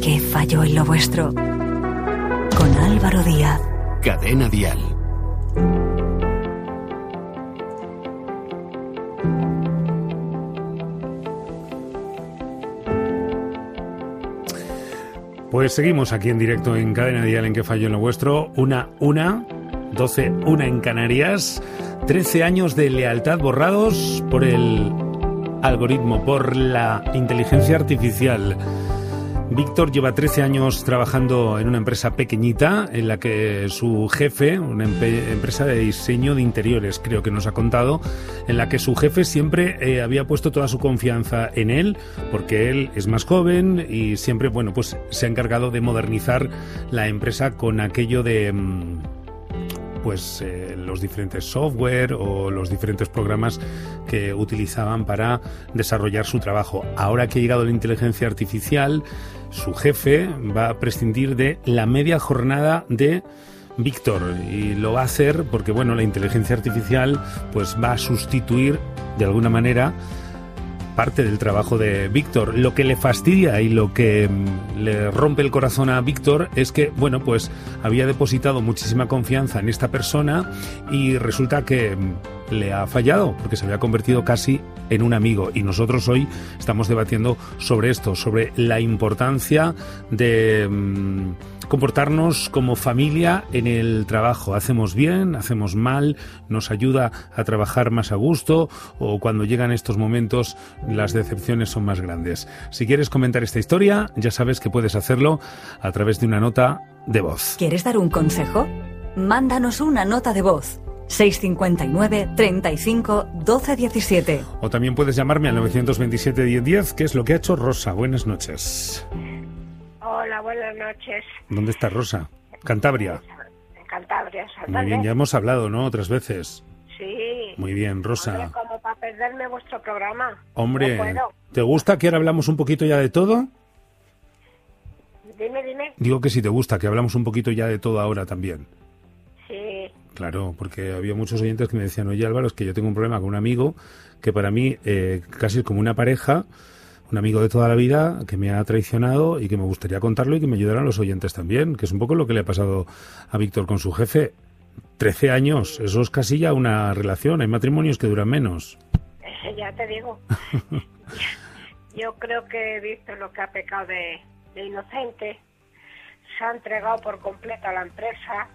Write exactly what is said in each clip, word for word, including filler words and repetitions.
¿Qué falló en lo vuestro? Con Álvaro Díaz. Cadena Dial. Pues seguimos aquí en directo en Cadena Dial en ¿Qué falló en lo vuestro? Una, una, doce, una en Canarias. trece años de lealtad borrados por el algoritmo, por la inteligencia artificial. Víctor lleva trece años trabajando en una empresa pequeñita en la que su jefe, una empe- empresa de diseño de interiores, creo que nos ha contado, en la que su jefe siempre eh, había puesto toda su confianza en él, porque él es más joven y siempre, bueno, pues se ha encargado de modernizar la empresa con aquello de... Mmm, pues eh, los diferentes software o los diferentes programas que utilizaban para desarrollar su trabajo. Ahora que ha llegado la inteligencia artificial, su jefe va a prescindir de la media jornada de Víctor y lo va a hacer porque, bueno, la inteligencia artificial pues va a sustituir de alguna manera parte del trabajo de Víctor. Lo que le fastidia y lo que mm, le rompe el corazón a Víctor es que, bueno, pues había depositado muchísima confianza en esta persona y resulta que mm, le ha fallado porque se había convertido casi en un amigo. Y nosotros hoy estamos debatiendo sobre esto, sobre la importancia de mmm, comportarnos como familia en el trabajo. ¿Hacemos bien? ¿Hacemos mal? ¿Nos ayuda a trabajar más a gusto? ¿O cuando llegan estos momentos las decepciones son más grandes? Si quieres comentar esta historia, ya sabes que puedes hacerlo a través de una nota de voz. ¿Quieres dar un consejo? Mándanos una nota de voz. seis cinco nueve, treinta y cinco, doce diecisiete. O también puedes llamarme al nueve dos siete, diez diez, que es lo que ha hecho Rosa. Buenas noches. Hola, buenas noches. ¿Dónde está Rosa? Cantabria. En Cantabria, Santander. Muy bien, ya hemos hablado, ¿no? Otras veces. Sí. Muy bien, Rosa. Hombre, como para perderme vuestro programa. Hombre, No puedo. ¿te gusta que ahora hablamos un poquito ya de todo? Dime, dime. Digo que si te gusta, que hablamos un poquito ya de todo ahora también. Sí. Claro, porque había muchos oyentes que me decían, oye Álvaro, es que yo tengo un problema con un amigo que para mí eh, casi es como una pareja, un amigo de toda la vida que me ha traicionado y que me gustaría contarlo y que me ayudaran los oyentes también, que es un poco lo que le ha pasado a Víctor con su jefe. trece años, eso es casi ya una relación, hay matrimonios que duran menos. Eh, ya te digo. Yo creo que he visto lo que ha pecado de, de inocente, se ha entregado por completo a la empresa.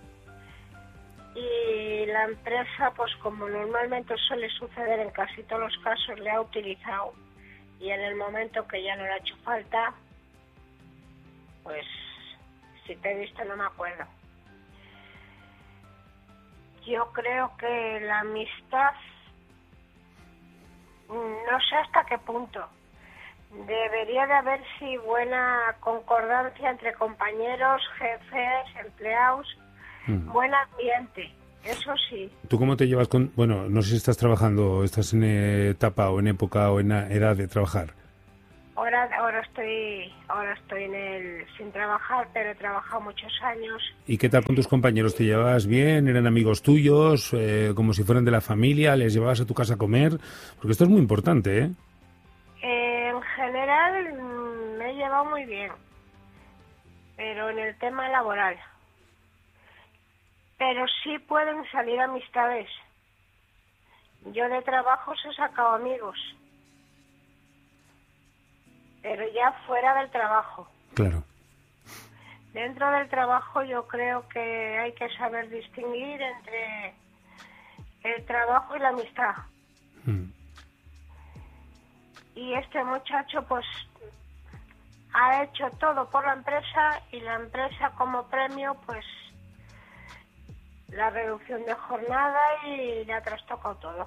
Y la empresa, pues como normalmente suele suceder en casi todos los casos, le ha utilizado y en el momento que ya no le ha hecho falta, pues si te he visto no me acuerdo. Yo creo que la amistad, no sé hasta qué punto, debería de haber sí buena concordancia entre compañeros, jefes, empleados, mm. buen ambiente, eso sí. ¿Tú cómo te llevas con...? Bueno, no sé si estás trabajando, estás en etapa o en época o en edad de trabajar. Ahora, ahora estoy ahora estoy en el sin trabajar, pero he trabajado muchos años. ¿Y qué tal con tus compañeros? ¿Te llevabas bien? ¿Eran amigos tuyos? Eh, ¿Como si fueran de la familia? ¿Les llevabas a tu casa a comer? Porque esto es muy importante, ¿eh? Eh, en general me he llevado muy bien, pero en el tema laboral. Pero sí pueden salir amistades. Yo de trabajos he sacado amigos, pero ya fuera del trabajo. Claro. Dentro del trabajo yo creo que hay que saber distinguir entre el trabajo y la amistad. Mm. Y este muchacho pues ha hecho todo por la empresa y la empresa como premio pues la reducción de jornada y le ha trastocado todo.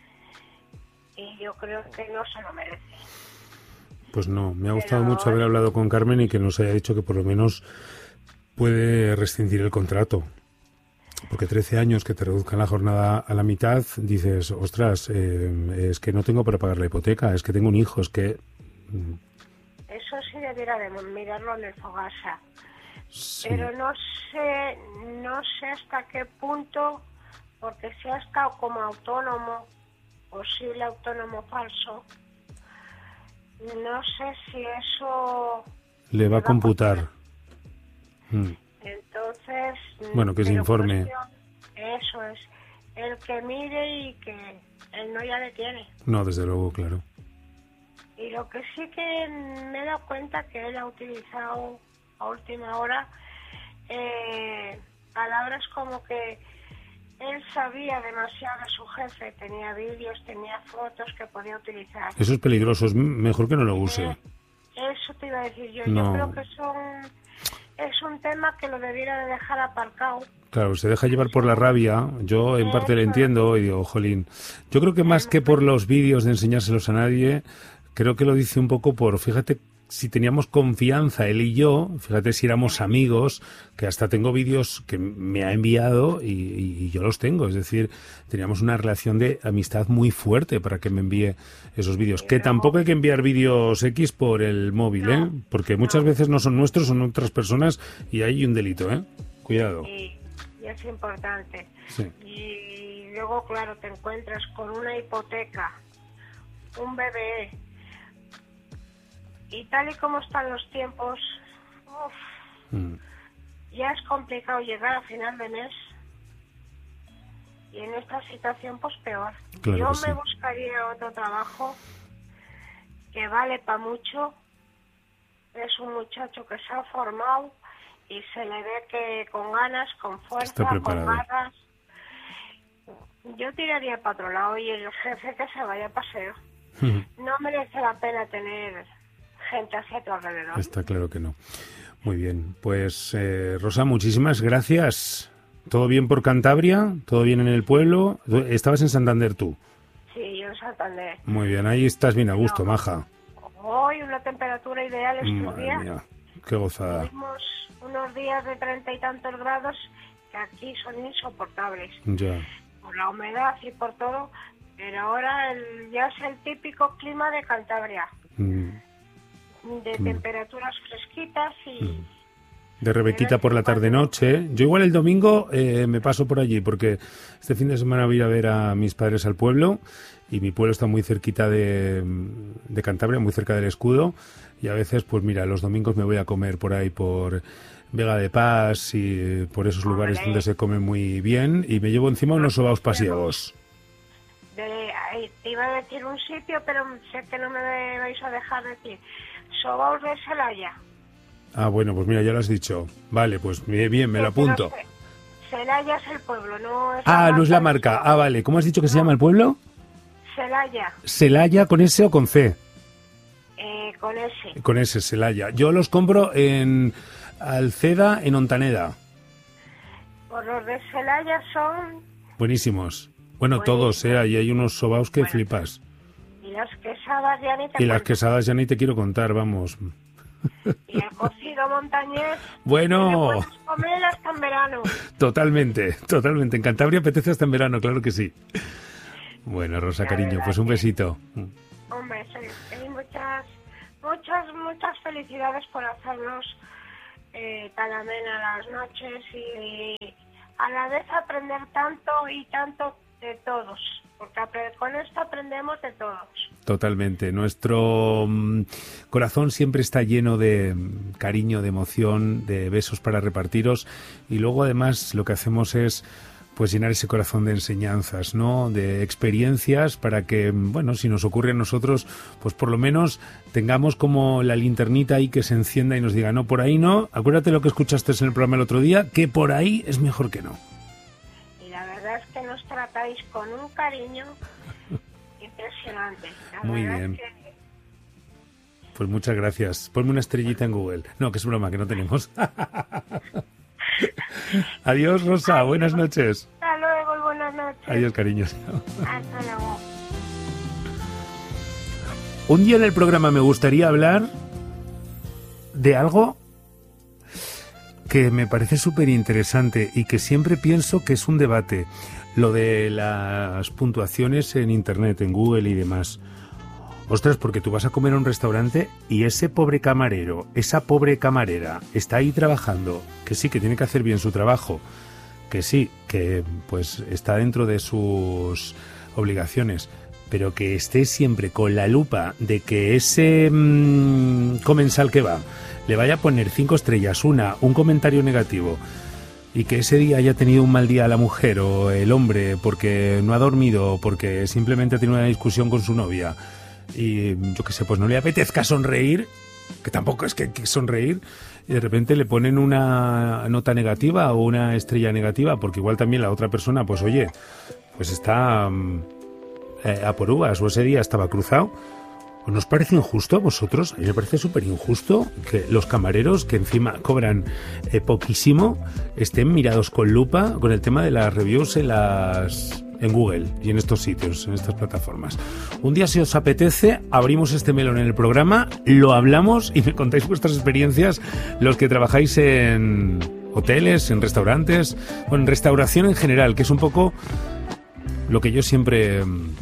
Y yo creo que no se lo merece. Pues no, me ha gustado Pero... mucho haber hablado con Carmen y que nos haya dicho que por lo menos puede rescindir el contrato. Porque trece años que te reduzcan la jornada a la mitad, dices, ostras, eh, es que no tengo para pagar la hipoteca, es que tengo un hijo, es que... Eso sí debiera de mirarlo en el Fogasa. Sí. Pero no sé, no sé hasta qué punto, porque si ha estado como autónomo, posible autónomo falso, no sé si eso... Le va a computar. Mm. Entonces... Bueno, que se informe. Cuestión, eso es. El que mire y que él no ya le tiene. No, desde luego, claro. Y lo que sí que me he dado cuenta que él ha utilizado a última hora eh, palabras como que él sabía demasiado de su jefe, tenía vídeos, tenía fotos que podía utilizar. Eso es peligroso, es mejor que no lo use. Eh, eso te iba a decir yo. No. Yo creo que son, es un tema que lo debiera de dejar aparcado. Claro, se deja llevar por la rabia. Yo en parte le entiendo y digo, jolín. Yo creo que más que por los vídeos de enseñárselos a nadie, creo que lo dice un poco por, fíjate, si teníamos confianza él y yo, fíjate si éramos amigos, que hasta tengo vídeos que me ha enviado y, y, y yo los tengo. Es decir, teníamos una relación de amistad muy fuerte para que me envíe esos vídeos. Que tampoco hay que enviar vídeos X por el móvil, ¿eh? Porque muchas veces no son nuestros, son otras personas y hay un delito, ¿eh? Cuidado. Y, y es importante. Sí. Y luego, claro, te encuentras con una hipoteca, un bebé. Y tal y como están los tiempos, uf, mm. ya es complicado llegar a final de mes. Y en esta situación, pues peor. Claro Yo me sí. buscaría otro trabajo que vale para mucho. Es un muchacho que se ha formado y se le ve que con ganas, con fuerza, con garras. Yo tiraría para otro lado y el jefe que se vaya a paseo. Mm. No merece la pena tener gente hacia tu alrededor. Está claro que no. Muy bien, pues eh, Rosa, muchísimas gracias. ¿Todo bien por Cantabria? ¿Todo bien en el pueblo? ¿Estabas en Santander tú? Sí, yo en Santander. Muy bien, ahí estás bien a gusto, no. Maja. Hoy una temperatura ideal estos Madre días. Mía, qué gozada. Tuvimos unos días de treinta y tantos grados que aquí son insoportables. Ya. Por la humedad y por todo, pero ahora el, ya es el típico clima de Cantabria. Mm. De mm. temperaturas fresquitas y... Mm. De Rebequita por la tarde-noche. Yo igual el domingo eh, me paso por allí porque este fin de semana voy a ver a mis padres al pueblo y mi pueblo está muy cerquita de, de Cantabria, muy cerca del Escudo y a veces, pues mira, los domingos me voy a comer por ahí por Vega de Paz y por esos Hombre. lugares donde se come muy bien y me llevo encima unos sobaos pasiegos. De, te iba a decir un sitio, pero sé que no me vais a dejar decir. Sobaos de Celaya. Ah, bueno, pues mira, ya lo has dicho. Vale, pues bien, bien me lo apunto. Celaya es el pueblo, no es Ah, no es la marca. Ah, vale. ¿Cómo has dicho que no. se llama el pueblo? Celaya. ¿Celaya con S o con C? Eh, con S. Con S, Celaya. Yo los compro en Alceda, en Ontaneda. Pues los de Celaya son... Buenísimos. Bueno, Buenísimos. todos, ¿eh? Ahí hay unos sobaos que bueno. flipas. Y las quesadas ya ni te Y cuento. Las quesadas ya ni te quiero contar, vamos. Y el cocido montañés. Bueno. Puedes comer hasta en verano. Totalmente, totalmente. En Cantabria apetece hasta en verano, claro que sí. Bueno, Rosa, la cariño, pues un besito. Hombre, sí, muchas, muchas, muchas felicidades por hacernos eh, tan amena las noches y a la vez aprender tanto y tanto de todos. Porque con esto aprendemos de todos. Totalmente. Nuestro um, corazón siempre está lleno de um, cariño, de emoción, de besos para repartiros. Y luego, además, lo que hacemos es pues llenar ese corazón de enseñanzas, ¿no? De experiencias para que, bueno, si nos ocurre a nosotros, pues por lo menos tengamos como la linternita ahí que se encienda y nos diga, no, por ahí no. Acuérdate lo que escuchaste en el programa el otro día, que por ahí es mejor que no. Es que nos tratáis con un cariño impresionante. La Muy bien. Es que... Pues muchas gracias. Ponme una estrellita en Google. No, que es broma, que no tenemos. Adiós, Rosa. Adiós. Buenas noches. Hasta luego y buenas noches. Adiós, cariños. Hasta luego. Un día en el programa me gustaría hablar de algo que me parece súper interesante y que siempre pienso que es un debate, lo de las puntuaciones en Internet, en Google y demás. Ostras, porque tú vas a comer a un restaurante y ese pobre camarero, esa pobre camarera está ahí trabajando, que sí, que tiene que hacer bien su trabajo, que sí, que pues está dentro de sus obligaciones, pero que esté siempre con la lupa de que ese mmm, comensal que va le vaya a poner cinco estrellas, una, un comentario negativo, y que ese día haya tenido un mal día la mujer o el hombre porque no ha dormido o porque simplemente ha tenido una discusión con su novia y yo qué sé, pues no le apetezca sonreír, que tampoco es que, que sonreír, y de repente le ponen una nota negativa o una estrella negativa, porque igual también la otra persona, pues oye, pues está eh, a por uvas, o ese día estaba cruzado. ¿Os nos parece injusto a vosotros? A mí me parece súper injusto que los camareros, que encima cobran eh, poquísimo, estén mirados con lupa con el tema de las reviews en las en Google y en estos sitios, en estas plataformas. Un día, si os apetece, abrimos este melón en el programa, lo hablamos y me contáis vuestras experiencias, los que trabajáis en hoteles, en restaurantes, o en restauración en general, que es un poco lo que yo siempre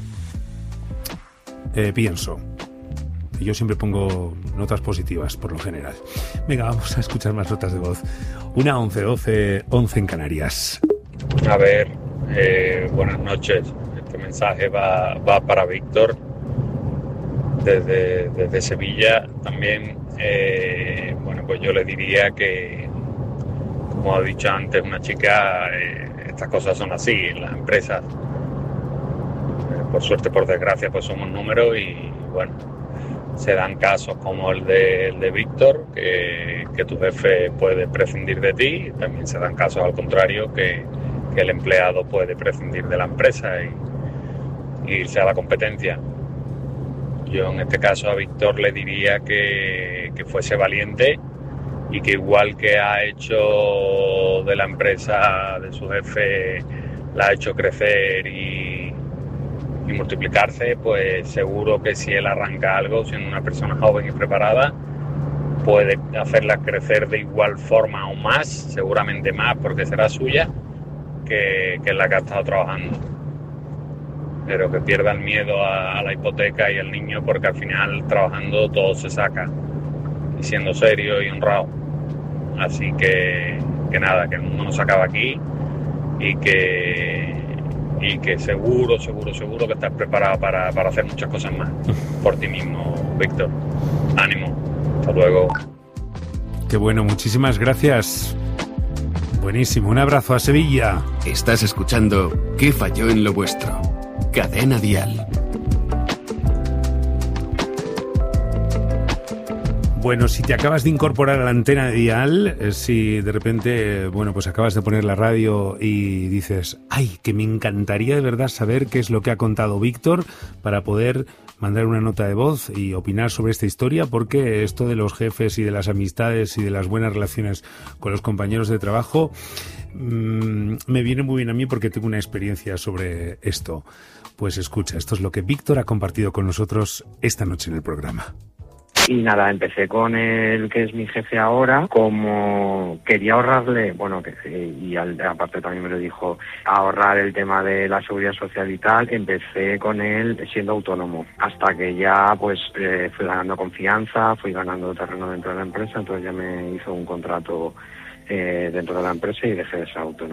eh, pienso. Yo siempre pongo notas positivas, por lo general. Venga, vamos a escuchar más notas de voz. Una, once, doce, once en Canarias. A ver, eh, buenas noches. Este mensaje va, va para Víctor desde, desde Sevilla. También, eh, bueno, pues yo le diría que, como ha dicho antes una chica, eh, estas cosas son así en las empresas. Eh, por suerte, por desgracia, pues somos números y, bueno, se dan casos como el de, el de Víctor, que, que tu jefe puede prescindir de ti. También se dan casos al contrario, que, que el empleado puede prescindir de la empresa y, y irse a la competencia. Yo en este caso a Víctor le diría que, que fuese valiente y que igual que ha hecho de la empresa de su jefe, la ha hecho crecer y y multiplicarse, pues seguro que si él arranca algo, siendo una persona joven y preparada, puede hacerla crecer de igual forma o más, seguramente más, porque será suya, que, que la que ha estado trabajando. Pero que pierda el miedo a, a la hipoteca y al niño, porque al final trabajando todo se saca, y siendo serio y honrado. Así que, que nada, que el mundo no se acaba aquí y que y que seguro, seguro, seguro que estás preparado para, para hacer muchas cosas más por ti mismo, Víctor. Ánimo. Hasta luego. Qué bueno, muchísimas gracias. Buenísimo, un abrazo a Sevilla. Estás escuchando ¿Qué falló en lo vuestro? Cadena Dial. Bueno, si te acabas de incorporar a la antena de Dial, eh, si de repente, bueno, pues acabas de poner la radio y dices, ay, que me encantaría de verdad saber qué es lo que ha contado Víctor para poder mandar una nota de voz y opinar sobre esta historia, porque esto de los jefes y de las amistades y de las buenas relaciones con los compañeros de trabajo mmm, me viene muy bien a mí porque tengo una experiencia sobre esto. Pues escucha, esto es lo que Víctor ha compartido con nosotros esta noche en el programa. Y nada, empecé con el que es mi jefe ahora, como quería ahorrarle, bueno, que y al, aparte también me lo dijo, ahorrar el tema de la seguridad social y tal, empecé con él siendo autónomo, hasta que ya pues eh, fui ganando confianza, fui ganando terreno dentro de la empresa, entonces ya me hizo un contrato eh, dentro de la empresa y dejé de ser autónomo.